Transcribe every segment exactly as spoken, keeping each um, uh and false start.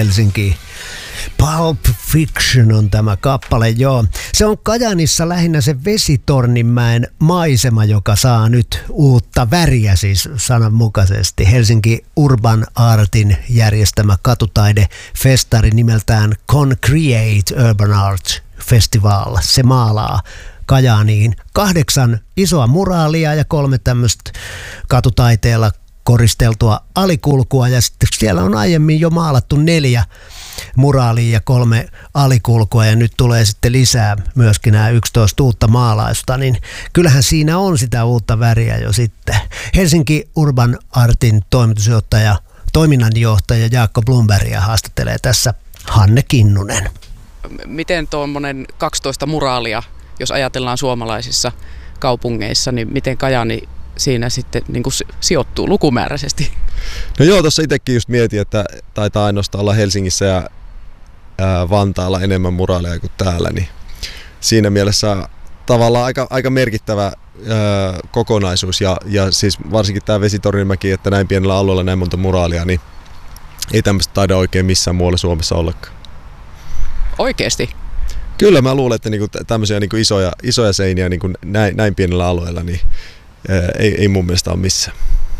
Helsinkiin. Pulp Fiction on tämä kappale, joo. Se on Kajaanissa lähinnä se Vesitorninmäen maisema, joka saa nyt uutta väriä, siis sananmukaisesti. Helsinki Urban Artin järjestämä katutaidefestari nimeltään Concreate Urban Art Festival. Se maalaa Kajaaniin kahdeksan isoa muraalia ja kolme tämmöistä katutaiteella koristeltua alikulkua, ja sitten siellä on aiemmin jo maalattu neljä muraalia ja kolme alikulkua, ja nyt tulee sitten lisää myöskin nämä yksitoista uutta maalausta, niin kyllähän siinä on sitä uutta väriä jo sitten. Helsinki Urban Artin toimitusjohtaja, toiminnanjohtaja Jaakko Blombergia haastattelee tässä Hanne Kinnunen. Miten tuommoinen kaksitoista muraalia, jos ajatellaan suomalaisissa kaupungeissa, niin miten Kajaani siinä sitten niin kuin sijoittuu lukumääräisesti? No joo, tuossa itsekin just mietin, että taitaa ainoastaan olla Helsingissä ja ää, Vantaalla enemmän muraaleja kuin täällä, niin siinä mielessä tavallaan aika, aika merkittävä ää, kokonaisuus, ja, ja siis varsinkin tämä Vesitorninmäki, että näin pienellä alueella näin monta muraalia, niin ei tämmöistä taida oikein missään muualla Suomessa ollakaan. Oikeesti? Kyllä mä luulen, että niinku tämmöisiä niinku isoja, isoja seiniä niinku näin, näin pienellä alueella niin ei, ei mun mielestä ole missään.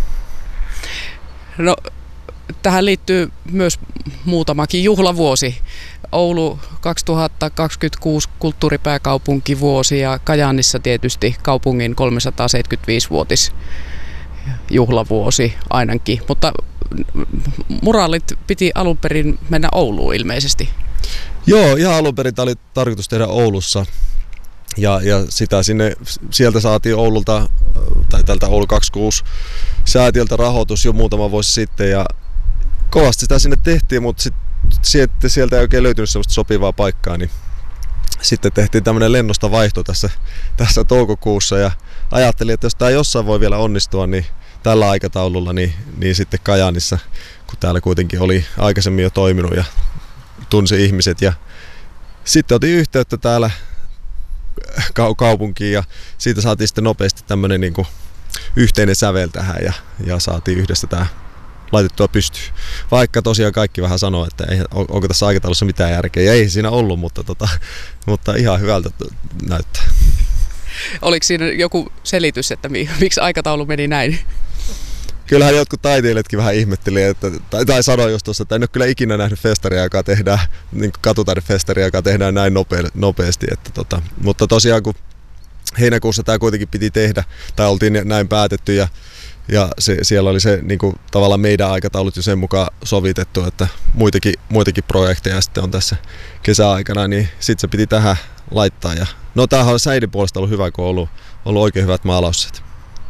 No, tähän liittyy myös muutamakin juhlavuosi. Oulu kaksituhattakaksikymmentäkuusi kulttuuripääkaupunkivuosi ja Kajaanissa tietysti kaupungin kolmesataaseitsemänkymmentäviisivuotis juhlavuosi ainakin. Mutta muraalit piti alun perin mennä Ouluun ilmeisesti. Joo, ihan alun perin tämä oli tarkoitus tehdä Oulussa. Ja, ja sitä sinne, sieltä saatiin Oululta, tai tältä Oulu kaksikymmentäkuusi säätiöltä rahoitus jo muutama vuosi sitten, ja kovasti sitä sinne tehtiin, mutta sitten sieltä ei oikein löytynyt sellaista sopivaa paikkaa, niin sitten tehtiin tämmöinen lennosta vaihto tässä, tässä toukokuussa, ja ajattelin, että jos tämä jossain voi vielä onnistua, niin tällä aikataululla, niin, niin sitten Kajaanissa, kun täällä kuitenkin oli aikaisemmin jo toiminut ja tunsi ihmiset, ja sitten otin yhteyttä täällä kaupunkiin, ja siitä saatiin sitten nopeasti tämmöinen niin kuin yhteinen sävel tähän, ja, ja saatiin yhdessä tämä laitettua pystyyn. Vaikka tosiaan kaikki vähän sanoo, että ei, onko tässä aikataulussa mitään järkeä, ja ei siinä ollut, mutta, tota, mutta ihan hyvältä näyttää. Oliko siinä joku selitys, että miksi aikataulu meni näin? Kyllähän jotkut taiteilijatkin vähän ihmetteli, että, tai, tai sanoi just tuossa, että en ole kyllä ikinä nähnyt festaria, joka tehdään, niin katutaidefestaria, joka tehdään näin nope, nopeasti. Että tota, mutta tosiaan kun heinäkuussa tämä kuitenkin piti tehdä, tai oltiin näin päätetty, ja, ja se, siellä oli se niin kuin, tavallaan meidän aikataulut jo sen mukaan sovitettu, että muitakin, muitakin projekteja sitten on tässä kesäaikana, niin sitten se piti tähän laittaa. Ja, no tämähän on säiden puolesta ollut hyvä, kun on ollut, ollut oikein hyvät maalaukset.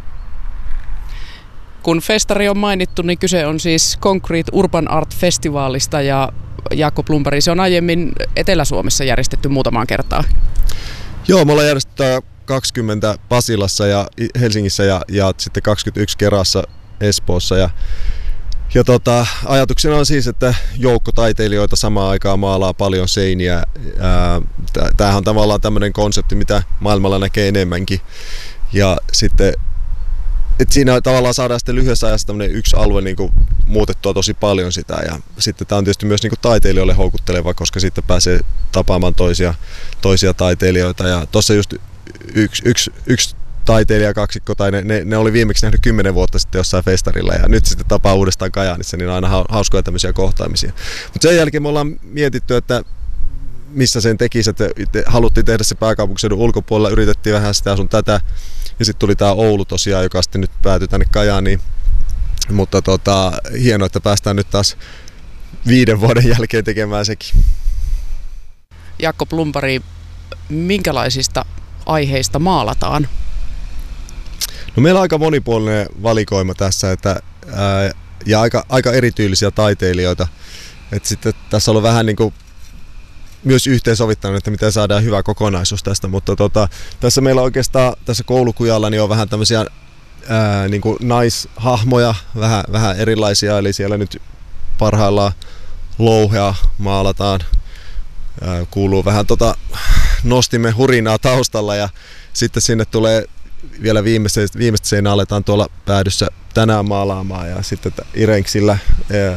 Kun festari on mainittu, niin kyse on siis Concrete Urban Art Festivalista, ja Jaakko Blomberg, se on aiemmin Etelä-Suomessa järjestetty muutamaan kertaan. Joo, me ollaan järjestetty kaksikymmentä Pasilassa ja Helsingissä ja, ja sitten kaksikymmentäyksi Kerassa Espoossa. Ja, ja tota, ajatuksena on siis, että joukko taiteilijoita samaan aikaan maalaa paljon seiniä. Tämähän on tavallaan tämmöinen konsepti, mitä maailmalla näkee enemmänkin. Ja sitten et siinä tavallaan saadaan sitten lyhyessä ajassa tämmöinen yksi alue niin kuin muutettua tosi paljon sitä, ja sitten tämä on tietysti myös niin kuin taiteilijoille houkutteleva, koska sitten pääsee tapaamaan toisia, toisia taiteilijoita, ja tuossa just yksi, yksi, yksi taiteilijakaksikko, tai ne, ne, ne oli viimeksi nähnyt kymmenen vuotta sitten jossain festarilla, ja nyt sitten tapaa uudestaan Kajaanissa, niin on aina hauskoja tämmöisiä kohtaamisia. Mutta sen jälkeen me ollaan mietitty, että missä sen tekisi, että haluttiin tehdä se pääkaupunkiseudun ulkopuolella, yritettiin vähän sitä sun tätä, ja sitten tuli tämä Oulu tosiaan, joka sitten nyt päätyi tänne Kajaaniin. Mutta tota, hienoa, että päästään nyt taas viiden vuoden jälkeen tekemään sekin. Jaakko Blomberg, minkälaisista aiheista maalataan? No meillä on aika monipuolinen valikoima tässä, että, ää, ja aika, aika erityylisiä taiteilijoita. Et sitten tässä on ollut vähän niin kuin myös yhteensovittanut, että miten saadaan hyvä kokonaisuus tästä, mutta tota, tässä meillä oikeastaan tässä koulukujalla niin on vähän tämmöisiä ää, niin kuin naishahmoja, vähän, vähän erilaisia, eli siellä nyt parhaillaan louhea maalataan, ää, kuuluu vähän tota, nostimme hurinaa taustalla, ja sitten sinne tulee vielä viimeistä, viimeistä seinää aletaan tuolla päädyssä tänään maalaamaan, ja sitten Irenksillä ää,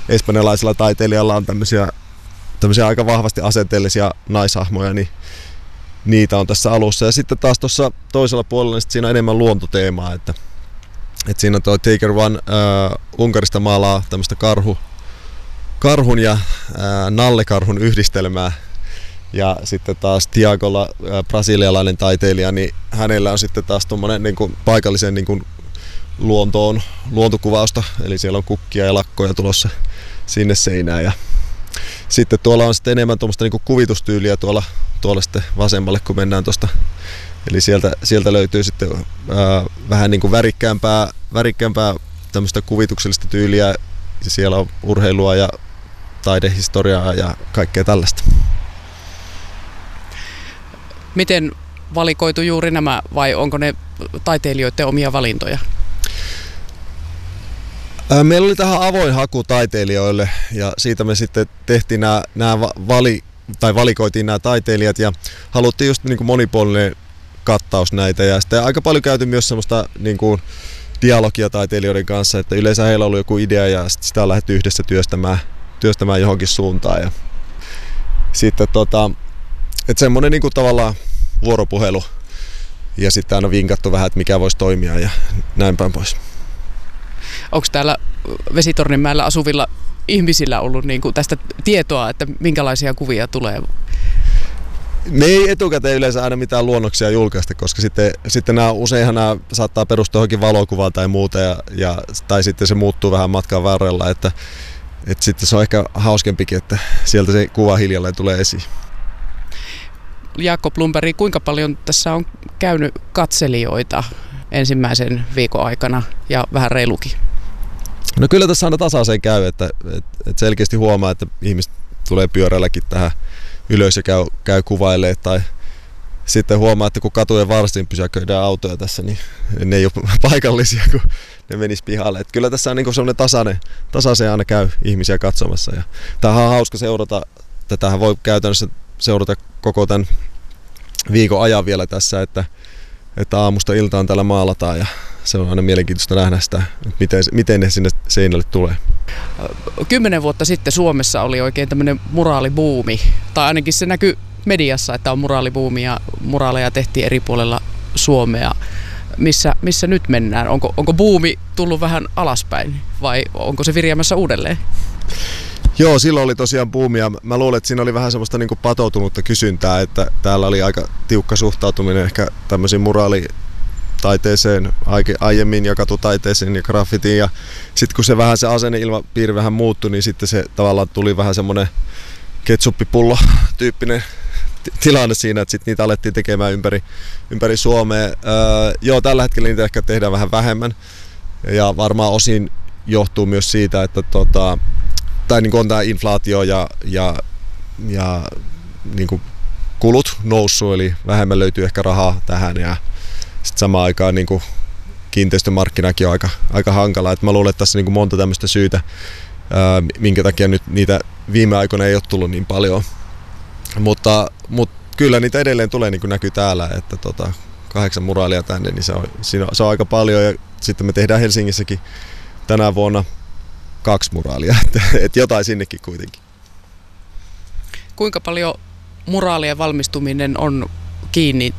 espanjalaisella taiteilijalla on tämmöisiä, tämmöisiä aika vahvasti asenteellisia naishahmoja, niin niitä on tässä alussa. Ja sitten taas tuossa toisella puolella niin siinä on enemmän luontoteemaa, että, että siinä tuo Tiger One äh, Unkarista maalaa tämmöistä karhu, karhun ja äh, nallekarhun yhdistelmää. Ja sitten taas Tiagolla, äh, brasilialainen taiteilija, niin hänellä on sitten taas tuommoinen niin kuin paikallisen niin kuin luontoon, luontokuvausta, eli siellä on kukkia ja lakkoja tulossa sinne seinään. Ja sitten tuolla on sitten enemmän tuommoista niin kuin kuvitustyyliä tuolla, tuolla sitten vasemmalle, kun mennään tuosta. Eli sieltä, sieltä löytyy sitten ää, vähän niin kuin värikkäämpää, värikkäämpää tämmöistä kuvituksellista tyyliä. Ja siellä on urheilua ja taidehistoriaa ja kaikkea tällaista. Miten valikoitu juuri nämä vai onko ne taiteilijoiden omia valintoja? Meillä oli tähän avoin haku taiteilijoille ja siitä me sitten tehtiin nämä, nämä vali, tai valikoitiin nämä taiteilijat ja haluttiin just niin kuin monipuolinen kattaus näitä ja sitten aika paljon käyty myös semmoista niin kuin dialogia taiteilijoiden kanssa, että yleensä heillä on ollut joku idea ja sitä on lähdetty yhdessä työstämään, työstämään johonkin suuntaan ja sitten tota, että semmoinen niin kuin tavallaan vuoropuhelu ja sitten aina vinkattu vähän, että mikä voisi toimia ja näin päin pois. Onko täällä Vesitorninmäellä asuvilla ihmisillä ollut niin kuin tästä tietoa, että minkälaisia kuvia tulee? Me ei etukäteen yleensä aina mitään luonnoksia julkaista, koska sitten, sitten nämä, useinhan nämä saattaa perustua johonkin valokuvaan tai muuta, ja, ja, tai sitten se muuttuu vähän matkan varrella, että, että sitten se on ehkä hauskempikin, että sieltä se kuva hiljalleen tulee esiin. Jaakko Blomberg, kuinka paljon tässä on käynyt katselijoita ensimmäisen viikon aikana ja vähän reilukin? No kyllä tässä aina tasaiseen käy, että, että, että selkeästi huomaa, että ihmiset tulee pyörälläkin tähän ylös ja käy, käy kuvailemaan. Tai sitten huomaa, että kun katujen varsin pysäköidään autoja tässä, niin ne ei ole paikallisia, kun ne menis pihalle. Että kyllä tässä on niin semmoinen tasainen, tasaiseen aina käy ihmisiä katsomassa. Ja tämähän on hauska seurata, tätähän voi käytännössä seurata koko tämän viikon ajan vielä tässä, että, että aamusta iltaan täällä maalataan ja se on aina mielenkiintoista nähdä sitä, että miten, miten ne sinne seinälle tulee. Kymmenen vuotta sitten Suomessa oli oikein tämmöinen muraalibuumi, tai ainakin se näkyy mediassa, että on muraalibuumi ja muraaleja tehtiin eri puolella Suomea. Missä, missä nyt mennään? Onko, onko buumi tullut vähän alaspäin vai onko se viriämässä uudelleen? Joo, silloin oli tosiaan buumia. Mä luulen, että siinä oli vähän semmoista niin kuin patoutunutta kysyntää, että täällä oli aika tiukka suhtautuminen ehkä tämmöisiin moraalitaiteeseen, aiemmin jakatutaiteeseen ja graffitiin. Ja sitten kun se vähän se asenneilmapiiri vähän muuttui, niin sitten se tavallaan tuli vähän semmoinen ketsuppipullo tyyppinen tilanne siinä, että sitten niitä alettiin tekemään ympäri, ympäri Suomea. Öö, joo, tällä hetkellä niitä ehkä tehdään vähän vähemmän ja varmaan osin johtuu myös siitä, että tota, tai niin kuin on tämä inflaatio ja, ja, ja niin kuin kulut noussut, eli vähemmän löytyy ehkä rahaa tähän ja sitten samaan aikaan niin kuin kiinteistömarkkinakin on aika, aika hankala. Et mä luulen, että tässä on niin kuin monta tämmöistä syytä, ää, minkä takia nyt niitä viime aikoina ei ole tullut niin paljon. Mutta, mutta kyllä niitä edelleen tulee, niin kuin näkyy täällä, että tota, kahdeksan muraalia tänne, niin se on, siinä on, se on aika paljon ja sitten me tehdään Helsingissäkin tänä vuonna kaksi muraalia, että et jotain sinnekin kuitenkin. Kuinka paljon muraalien valmistuminen on kiinni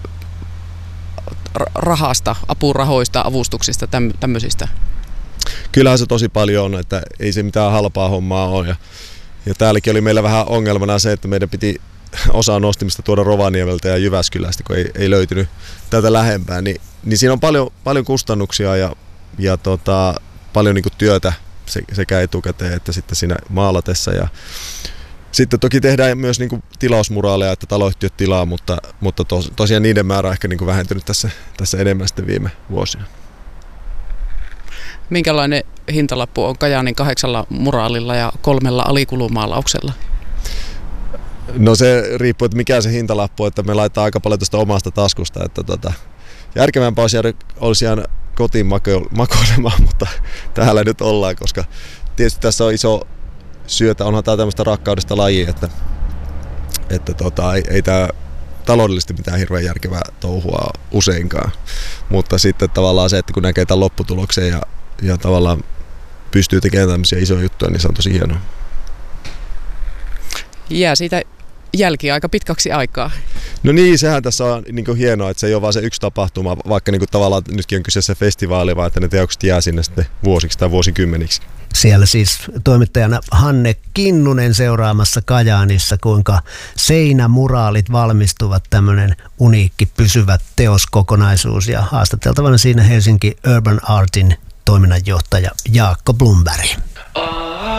rahasta, apurahoista, avustuksista, tämmöisistä? Kyllähän se tosi paljon on, että ei se mitään halpaa hommaa ole. Ja, ja täälläkin oli meillä vähän ongelmana se, että meidän piti osaa nostimista tuoda Rovaniemeltä ja Jyväskylästä, kun ei, ei löytynyt täältä lähempää. Niin, niin siinä on paljon, paljon kustannuksia ja, ja tota, paljon niin kuin työtä sekä etukäteen että sitten siinä maalatessa. Ja sitten toki tehdään myös niin kuin tilausmuraaleja, että taloyhtiöt tilaa, mutta, mutta tos, tosiaan niiden määrä on ehkä niin kuin vähentynyt tässä, tässä enemmän sitten viime vuosina. Minkälainen hintalappu on Kajaanin kahdeksalla muraalilla ja kolmella alikulumaalauksella? No se riippuu, että mikä se hintalappu on, että me laitetaan aika paljon tuosta omasta taskusta. Että tota, järkevämpää olisi jäädä, olisi jäädä kotiin makoilemaan, mutta täällä nyt ollaan, koska tietysti tässä on iso syötä, onhan tämä tämmöistä rakkaudesta laji, että, että tota, ei, ei tämä taloudellisesti mitään hirveän järkevää touhua useinkaan, mutta sitten tavallaan se, että kun näkee tämän lopputuloksen ja, ja tavallaan pystyy tekemään tämmöisiä isoja juttuja, niin se on tosi hienoa. Jää siitä jälki aika pitkäksi aikaa. No niin, sehän tässä on niin kuin hienoa, että se ei ole vaan se yksi tapahtuma, vaikka niin kuin tavallaan nytkin on kyseessä festivaali, vaan että ne teokset jää sinne sitten vuosiksi tai vuosikymmeniksi. Siellä siis toimittajana Hanne Kinnunen seuraamassa Kajaanissa, kuinka seinämuraalit valmistuvat, tämmöinen uniikki pysyvä teoskokonaisuus, ja haastateltavana siinä Helsinki Urban Artin toiminnanjohtaja Jaakko Blomberg.